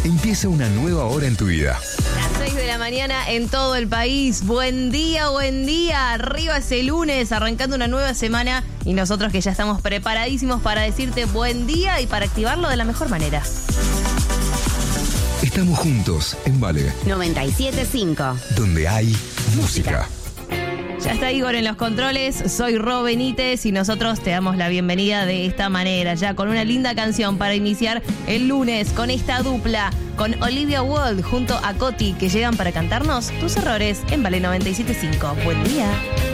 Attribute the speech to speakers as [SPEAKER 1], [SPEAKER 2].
[SPEAKER 1] Empieza una nueva hora en tu vida.
[SPEAKER 2] Las 6 de la mañana en todo el país. Buen día, buen día. Arriba ese lunes, arrancando una nueva semana. Y nosotros que ya estamos preparadísimos para decirte buen día y para activarlo de la mejor manera.
[SPEAKER 1] Estamos juntos en Vale,
[SPEAKER 3] 97.5.
[SPEAKER 1] donde hay música.
[SPEAKER 2] Ya está Igor en los controles, soy Ro Benítez y nosotros te damos la bienvenida de esta manera, ya con una linda canción para iniciar el lunes con esta dupla, con Olivia Wilde junto a Coti, que llegan para cantarnos tus errores en Vale 97.5. Buen día.